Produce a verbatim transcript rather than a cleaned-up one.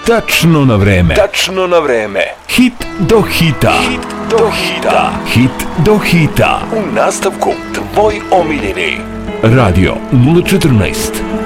tačno na vreme. Tačno na vreme. Hit do hita. Hit do hita. Hit do hita. U nastavku tvoj omiljeni. Radio nula četrnaest.